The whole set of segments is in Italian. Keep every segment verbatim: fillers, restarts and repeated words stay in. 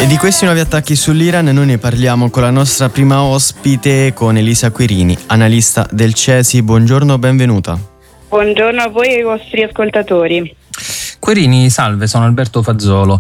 E di questi nuovi attacchi sull'Iran noi ne parliamo con la nostra prima ospite, con Elisa Quirini, analista del C E S I. Buongiorno, benvenuta. Buongiorno a voi e ai vostri ascoltatori. Quirini, salve, sono Alberto Fazzolo.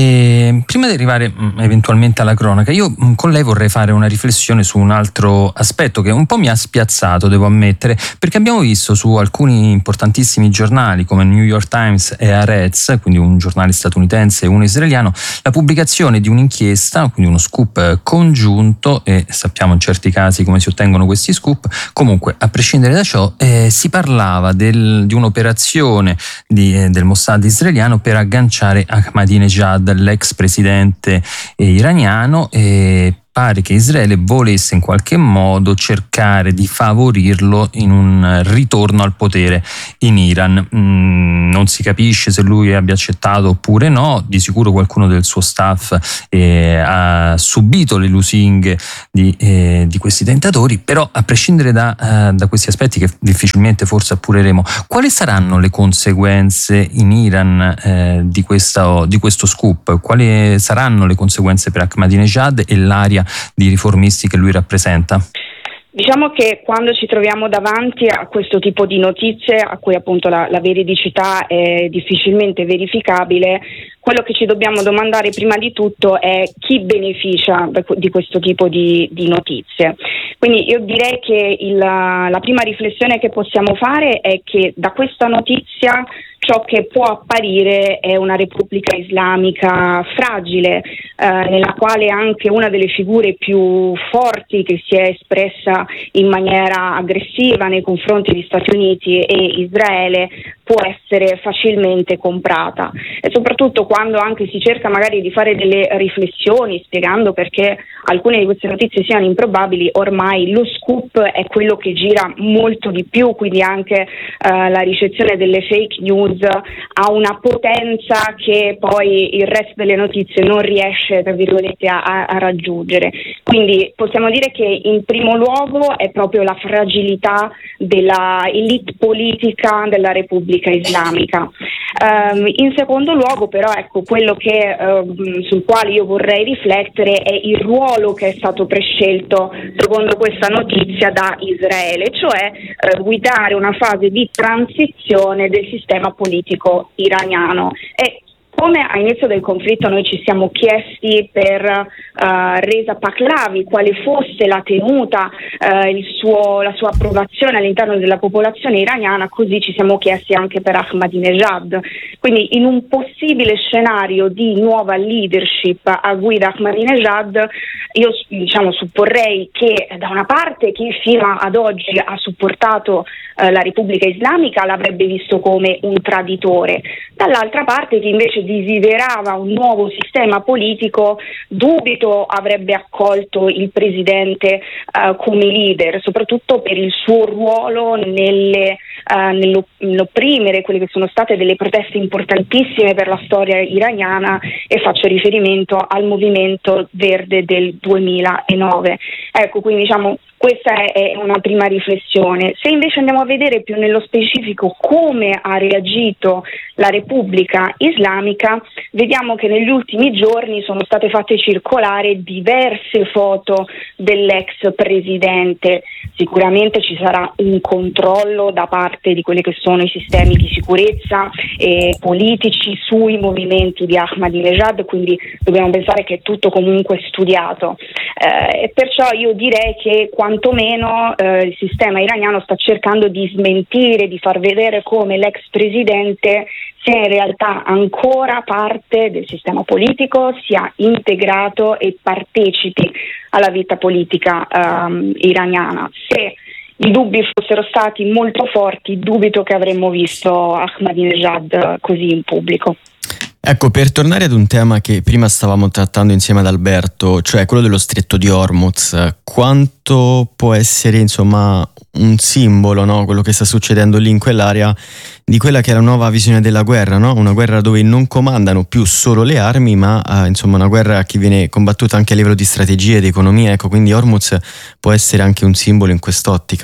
E prima di arrivare mh, eventualmente alla cronaca, io mh, con lei vorrei fare una riflessione su un altro aspetto che un po' mi ha spiazzato, devo ammettere, perché abbiamo visto su alcuni importantissimi giornali come New York Times e Haaretz, quindi un giornale statunitense e uno israeliano, la pubblicazione di un'inchiesta, quindi uno scoop congiunto, e sappiamo in certi casi come si ottengono questi scoop. Comunque, a prescindere da ciò, eh, si parlava del, di un'operazione di, eh, del Mossad israeliano per agganciare Ahmadinejad, l'ex presidente eh, iraniano, e pare che Israele volesse in qualche modo cercare di favorirlo in un ritorno al potere in Iran. Mm, non si capisce se lui abbia accettato oppure no, di sicuro qualcuno del suo staff eh, ha subito le lusinghe di, eh, di questi tentatori, però a prescindere da, uh, da questi aspetti che difficilmente forse appureremo, quali saranno le conseguenze in Iran eh, di, questa, di questo scoop? Quali saranno le conseguenze per Ahmadinejad e l'area di riformisti che lui rappresenta? Diciamo che quando ci troviamo davanti a questo tipo di notizie, a cui appunto la, la veridicità è difficilmente verificabile, quello che ci dobbiamo domandare prima di tutto è chi beneficia di questo tipo di, di notizie. Quindi io direi che il, la prima riflessione che possiamo fare è che da questa notizia ciò che può apparire è una Repubblica Islamica fragile, eh, nella quale anche una delle figure più forti che si è espressa in maniera aggressiva nei confronti degli Stati Uniti e Israele può essere facilmente comprata, e soprattutto quando anche si cerca magari di fare delle riflessioni spiegando perché alcune di queste notizie siano improbabili, ormai lo scoop è quello che gira molto di più, quindi anche eh, la ricezione delle fake news ha una potenza che poi il resto delle notizie non riesce, tra virgolette, a, a raggiungere. Quindi possiamo dire che in primo luogo è proprio la fragilità della elite politica della Repubblica Islamica. Um, in secondo luogo però ecco quello che um, sul quale io vorrei riflettere è il ruolo che è stato prescelto secondo questa notizia da Israele, cioè uh, guidare una fase di transizione del sistema politico iraniano. E come a inizio del conflitto noi ci siamo chiesti per uh, Reza Pahlavi quale fosse la tenuta, uh, il suo, la sua approvazione all'interno della popolazione iraniana, così ci siamo chiesti anche per Ahmadinejad. Quindi in un possibile scenario di nuova leadership a guida Ahmadinejad, io diciamo supporrei che da una parte chi fino ad oggi ha supportato uh, la Repubblica Islamica l'avrebbe visto come un traditore, dall'altra parte chi invece desiderava un nuovo sistema politico, dubito avrebbe accolto il presidente uh, come leader, soprattutto per il suo ruolo nelle, uh, nell'opprimere quelle che sono state delle proteste importantissime per la storia iraniana, e faccio riferimento al movimento verde del duemilanove. Ecco, quindi diciamo questa è una prima riflessione. Se invece andiamo a vedere più nello specifico come ha reagito la Repubblica Islamica, vediamo che negli ultimi giorni sono state fatte circolare diverse foto dell'ex presidente. Sicuramente ci sarà un controllo da parte di quelli che sono i sistemi di sicurezza e politici sui movimenti di Ahmadinejad, quindi dobbiamo pensare che è tutto comunque studiato. Eh, e perciò io direi che quantomeno eh, il sistema iraniano sta cercando di smentire, di far vedere come l'ex presidente sia in realtà ancora parte del sistema politico, sia integrato e partecipi alla vita politica um, iraniana. Se i dubbi fossero stati molto forti, dubito che avremmo visto Ahmadinejad così in pubblico. Ecco, per tornare ad un tema che prima stavamo trattando insieme ad Alberto, cioè quello dello stretto di Hormuz, quanto può essere insomma un simbolo, no? Quello che sta succedendo lì in quell'area, di quella che è la nuova visione della guerra, no? Una guerra dove non comandano più solo le armi, ma eh, insomma una guerra che viene combattuta anche a livello di strategia e di economia. Ecco, quindi Hormuz può essere anche un simbolo in quest'ottica.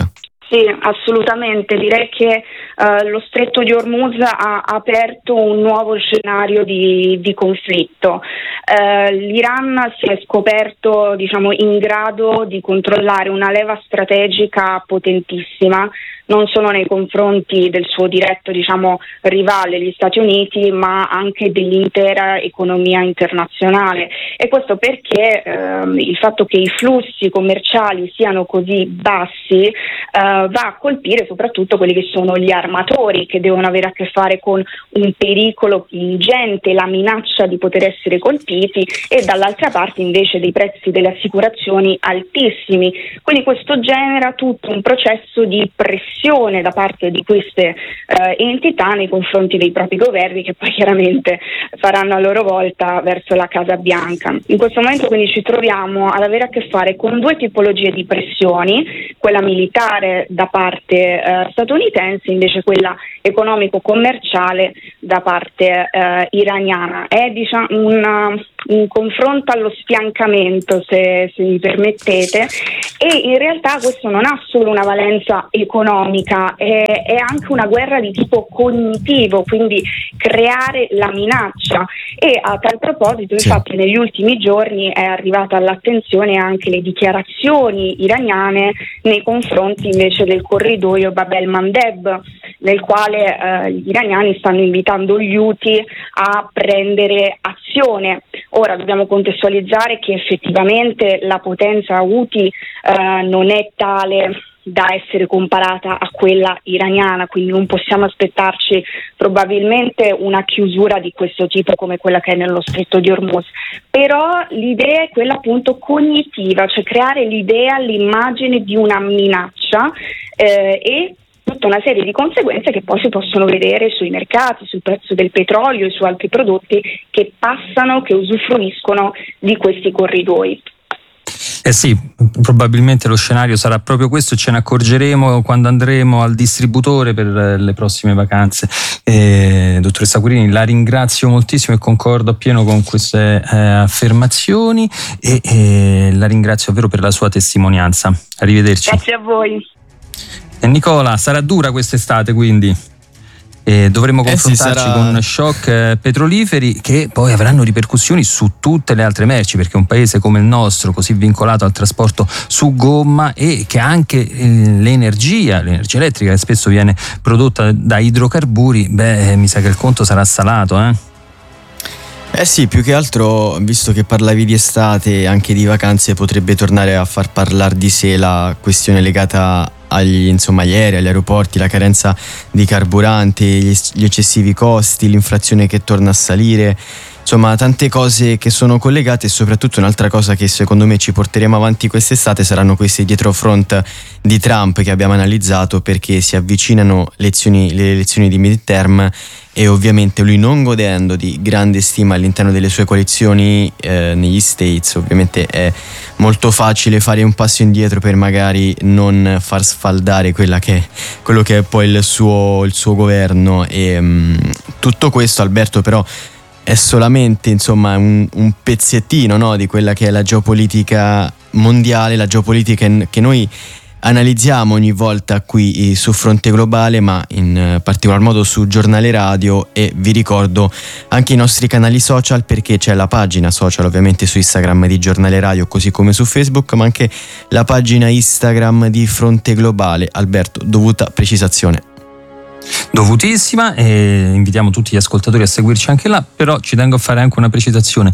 Sì, assolutamente. Direi che uh, lo stretto di Hormuz ha aperto un nuovo scenario di, di conflitto. Uh, L'Iran si è scoperto, diciamo, in grado di controllare una leva strategica potentissima, non solo nei confronti del suo diretto, diciamo, rivale, gli Stati Uniti, ma anche dell'intera economia internazionale. E questo perché ehm, il fatto che i flussi commerciali siano così bassi eh, va a colpire soprattutto quelli che sono gli armatori, che devono avere a che fare con un pericolo ingente, la minaccia di poter essere colpiti, e dall'altra parte invece dei prezzi delle assicurazioni altissimi. Quindi questo genera tutto un processo di pressione da parte di queste eh, entità nei confronti dei propri governi, che poi chiaramente faranno a loro volta verso la Casa Bianca. In questo momento quindi ci troviamo ad avere a che fare con due tipologie di pressioni, quella militare da parte eh, statunitense, invece quella economico-commerciale da parte eh, iraniana. È diciamo un, un confronto allo sfiancamento, se, se mi permettete, e in realtà questo non ha solo una valenza economica, è, è anche una guerra di tipo cognitivo, quindi creare la minaccia. E a tal proposito, sì, infatti negli ultimi giorni è arrivata all'attenzione anche le dichiarazioni iraniane nei confronti invece del corridoio Bab el-Mandeb, nel quale eh, gli iraniani stanno invitando gli Houthi a prendere azione. Ora dobbiamo contestualizzare che effettivamente la potenza Houthi eh, non è tale da essere comparata a quella iraniana, quindi non possiamo aspettarci probabilmente una chiusura di questo tipo come quella che è nello stretto di Hormuz. Però l'idea è quella appunto cognitiva, cioè creare l'idea, l'immagine di una minaccia eh, e tutta una serie di conseguenze che poi si possono vedere sui mercati, sul prezzo del petrolio e su altri prodotti che passano, che usufruiscono di questi corridoi. Eh sì, probabilmente lo scenario sarà proprio questo, ce ne accorgeremo quando andremo al distributore per le prossime vacanze. Eh, dottoressa Guerini, la ringrazio moltissimo e concordo appieno con queste eh, affermazioni e eh, la ringrazio davvero per la sua testimonianza. Arrivederci. Grazie a voi. E Nicola, sarà dura quest'estate quindi? E dovremo confrontarci eh sì, sarà... con shock eh, petroliferi che poi avranno ripercussioni su tutte le altre merci, perché un paese come il nostro, così vincolato al trasporto su gomma e che anche eh, l'energia, l'energia elettrica che spesso viene prodotta da idrocarburi, beh, eh, mi sa che il conto sarà salato, eh? Eh sì, più che altro, visto che parlavi di estate e anche di vacanze, potrebbe tornare a far parlare di sé la questione legata agli, insomma, agli aerei, agli aeroporti, la carenza di carburante, gli, gli eccessivi costi, l'inflazione che torna a salire. Insomma, tante cose che sono collegate, e soprattutto un'altra cosa che secondo me ci porteremo avanti quest'estate saranno questi dietrofront di Trump che abbiamo analizzato, perché si avvicinano lezioni, le elezioni di midterm e ovviamente lui, non godendo di grande stima all'interno delle sue coalizioni eh, negli States, ovviamente è molto facile fare un passo indietro per magari non far sfaldare quella che è, quello che è poi il suo, il suo governo. E mh, tutto questo, Alberto, però è solamente, insomma, un, un pezzettino, no, di quella che è la geopolitica mondiale, la geopolitica che noi analizziamo ogni volta qui su Fronte Globale, ma in particolar modo su Giornale Radio, e vi ricordo anche i nostri canali social, perché c'è la pagina social ovviamente su Instagram di Giornale Radio, così come su Facebook, ma anche la pagina Instagram di Fronte Globale. Alberto, dovuta precisazione. Dovutissima, e invitiamo tutti gli ascoltatori a seguirci anche là, però ci tengo a fare anche una precisazione.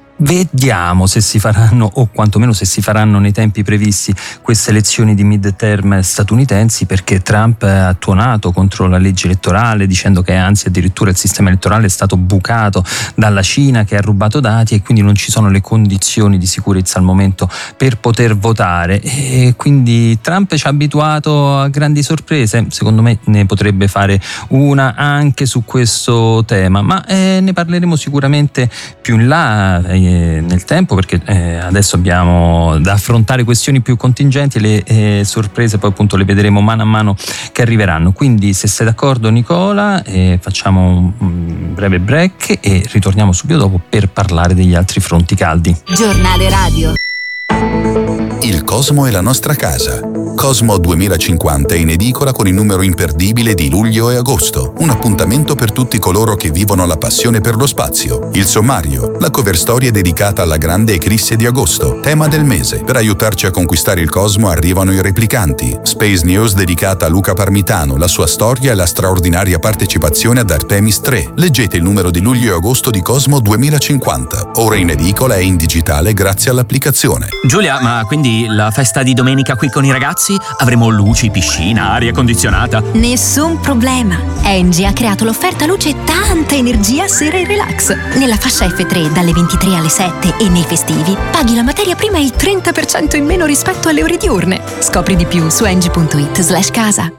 Vediamo se si faranno, o quantomeno se si faranno nei tempi previsti, queste elezioni di midterm statunitensi, perché Trump ha tuonato contro la legge elettorale dicendo che anzi addirittura il sistema elettorale è stato bucato dalla Cina che ha rubato dati e quindi non ci sono le condizioni di sicurezza al momento per poter votare, e quindi Trump ci ha abituato a grandi sorprese. Secondo me ne potrebbe fare una anche su questo tema, ma eh, ne parleremo sicuramente più in là eh, nel tempo, perché eh, adesso abbiamo da affrontare questioni più contingenti e le eh, sorprese poi appunto le vedremo mano a mano che arriveranno. Quindi, se sei d'accordo, Nicola, eh, facciamo un, un breve break e ritorniamo subito dopo per parlare degli altri fronti caldi. Giornale Radio. Il Cosmo è la nostra casa. Cosmo duemilacinquanta è in edicola con il numero imperdibile di luglio e agosto. Un appuntamento per tutti coloro che vivono la passione per lo spazio. Il sommario, la cover storia dedicata alla grande eclisse di agosto, tema del mese. Per aiutarci a conquistare il Cosmo arrivano i replicanti. Space News dedicata a Luca Parmitano, la sua storia e la straordinaria partecipazione ad Artemis tre. Leggete il numero di luglio e agosto di Cosmo duemilacinquanta. Ora in edicola e in digitale grazie all'applicazione. Giulia, ma quindi la festa di domenica qui con i ragazzi? Avremo luci, piscina, aria condizionata? Nessun problema. Engie ha creato l'offerta luce e tanta energia sera e relax. Nella fascia F tre dalle ventitré alle sette e nei festivi paghi la materia prima il trenta per cento in meno rispetto alle ore diurne. Scopri di più su engie punto it slash casa.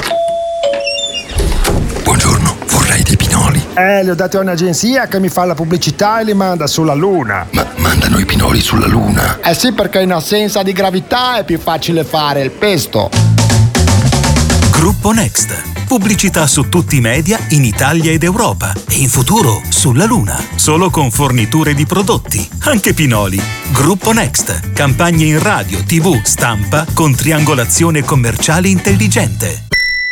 Buongiorno, vorrei dei pinoli. Eh, li ho dati a un'agenzia che mi fa la pubblicità e li manda sulla Luna. Ma mandano i pinoli sulla Luna? Eh sì, perché in assenza di gravità è più facile fare il pesto. Gruppo Next. Pubblicità su tutti i media in Italia ed Europa e in futuro sulla Luna. Solo con forniture di prodotti, anche pinoli. Gruppo Next. Campagne in radio, tivù, stampa con triangolazione commerciale intelligente.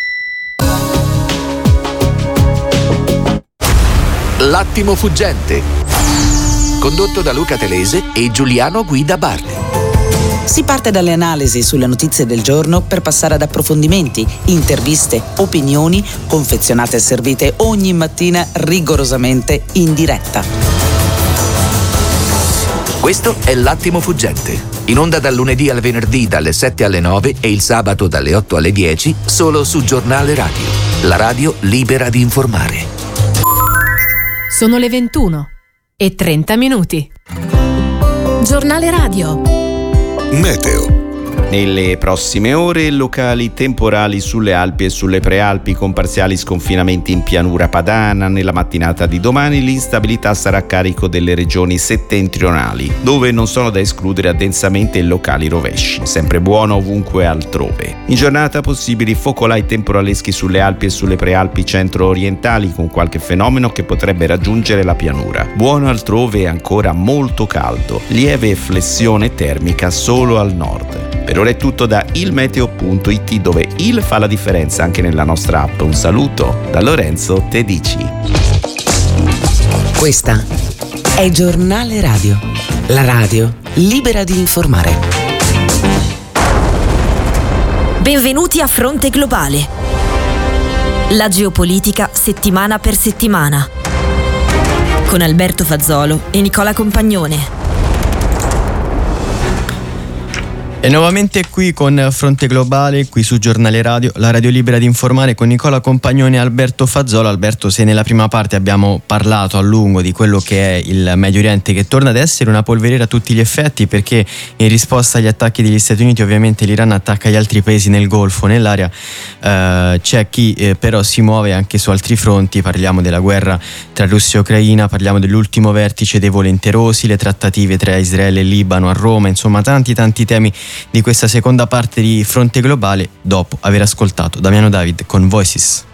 L'attimo fuggente, condotto da Luca Telese e Giuliano Guida Bardi. Si parte dalle analisi sulle notizie del giorno per passare ad approfondimenti, interviste, opinioni, confezionate e servite ogni mattina rigorosamente in diretta. Questo è L'attimo fuggente, in onda dal lunedì al venerdì dalle sette alle nove e il sabato dalle otto alle dieci, solo su Giornale Radio, la radio libera di informare. Sono le ventuno e trenta minuti. Giornale Radio. Meteo. Nelle prossime ore locali temporali sulle Alpi e sulle Prealpi con parziali sconfinamenti in pianura padana. Nella mattinata di domani l'instabilità sarà a carico delle regioni settentrionali, dove non sono da escludere addensamente locali rovesci. Sempre buono ovunque altrove. In giornata possibili focolai temporaleschi sulle Alpi e sulle Prealpi centro-orientali con qualche fenomeno che potrebbe raggiungere la pianura. Buono altrove e ancora molto caldo. Lieve flessione termica solo al nord. Per ora è tutto da ilmeteo punto it, dove il fa la differenza anche nella nostra app. Un saluto da Lorenzo Tedici. Questa è Giornale Radio, la radio libera di informare. Benvenuti a Fronte Globale. La geopolitica settimana per settimana. Con Alberto Fazzolo e Nicola Compagnone. E nuovamente qui con Fronte Globale, qui su Giornale Radio, la radio libera di informare, con Nicola Compagnone e Alberto Fazzolo. Alberto, se nella prima parte abbiamo parlato a lungo di quello che è il Medio Oriente, che torna ad essere una polveriera a tutti gli effetti, perché in risposta agli attacchi degli Stati Uniti ovviamente l'Iran attacca gli altri paesi nel Golfo, nell'area, eh, c'è chi eh, però si muove anche su altri fronti. Parliamo della guerra tra Russia e Ucraina, parliamo dell'ultimo vertice dei volenterosi, le trattative tra Israele e Libano a Roma, insomma tanti tanti temi di questa seconda parte di Fronte Globale, dopo aver ascoltato Damiano David con Voices.